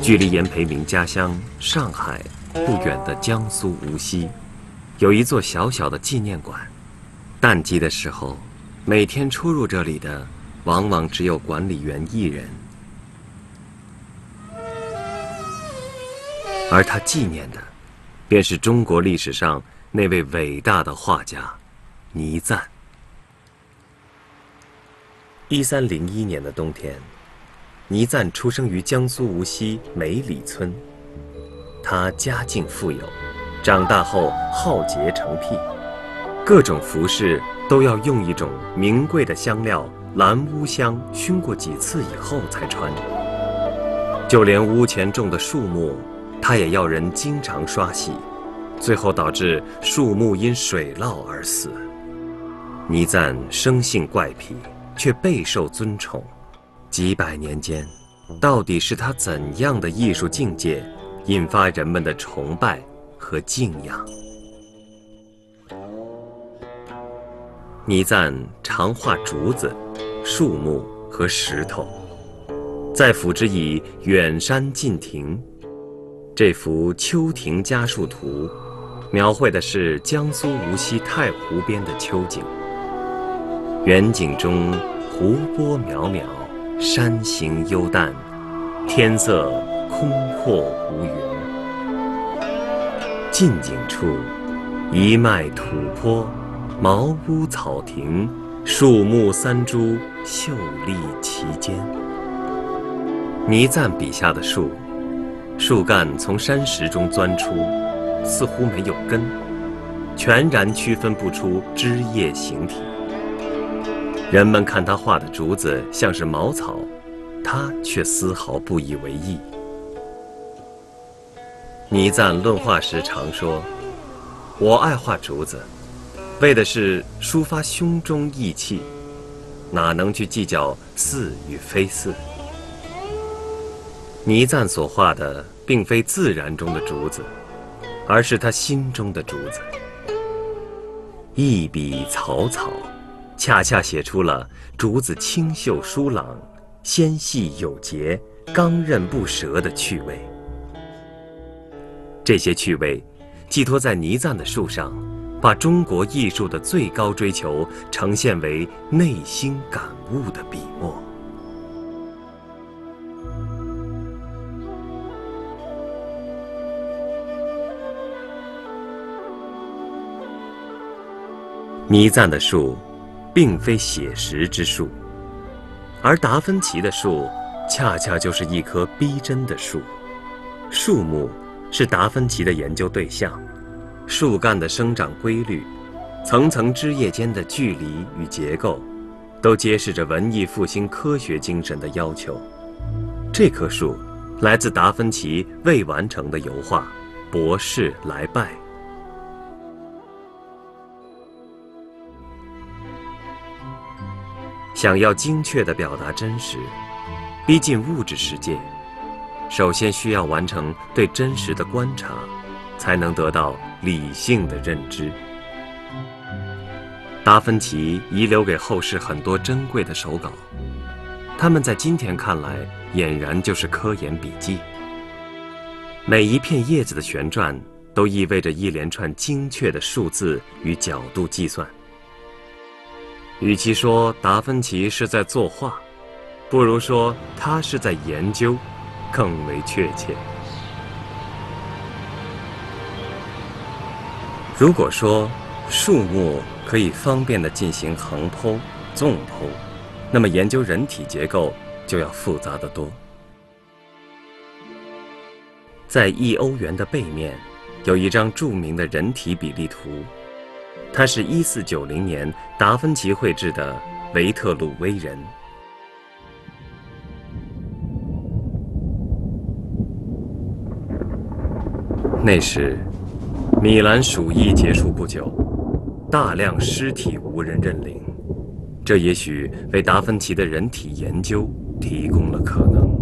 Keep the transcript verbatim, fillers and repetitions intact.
距离严培明家乡上海不远的江苏无锡，有一座小小的纪念馆。淡季的时候，每天出入这里的，往往只有管理员一人。而他纪念的，便是中国历史上那位伟大的画家倪瓒。一三零一年的冬天，倪瓒出生于江苏无锡梅里村。他家境富有，长大后好洁成癖，各种服饰都要用一种名贵的香料蓝乌香熏过几次以后才穿。就连屋前种的树木，他也要人经常刷洗，最后导致树木因水涝而死。倪瓒生性怪癖，却备受尊崇。几百年间，到底是他怎样的艺术境界，引发人们的崇拜和敬仰？倪瓒常画竹子、树木和石头，再辅之以远山近亭。这幅《秋亭家树图》描绘的是江苏无锡太湖边的秋景。远景中湖波渺渺，山形幽淡，天色空阔无云。近景处，一脉土坡，茅屋草亭，树木三株，秀丽其间。倪瓒笔下的树，树干从山石中钻出，似乎没有根，全然区分不出枝叶形体。人们看他画的竹子像是茅草，他却丝毫不以为意。倪瓒论画时常说：“我爱画竹子，为的是抒发胸中意气，哪能去计较似与非似？”倪瓒所画的并非自然中的竹子，而是他心中的竹子。一笔草草，恰恰写出了竹子清秀疏朗、纤细有节、刚韧不折的趣味。这些趣味寄托在倪瓒的树上，把中国艺术的最高追求呈现为内心感悟的笔墨。倪瓒的树并非写实之树，而达芬奇的树恰恰就是一棵逼真的树。树木是达芬奇的研究对象，树干的生长规律，层层枝叶间的距离与结构，都揭示着文艺复兴科学精神的要求。这棵树来自达芬奇未完成的油画《博士来拜》。想要精确地表达真实，逼近物质世界，首先需要完成对真实的观察，才能得到理性的认知。达芬奇遗留给后世很多珍贵的手稿，他们在今天看来俨然就是科研笔记。每一片叶子的旋转都意味着一连串精确的数字与角度计算。与其说达芬奇是在作画，不如说他是在研究，更为确切。如果说树木可以方便地进行横剖、纵剖，那么研究人体结构就要复杂得多。在一欧元的背面，有一张著名的人体比例图，它是一四九零年达芬奇绘制的维特鲁威人。那时，米兰鼠疫结束不久，大量尸体无人认领，这也许为达芬奇的人体研究提供了可能。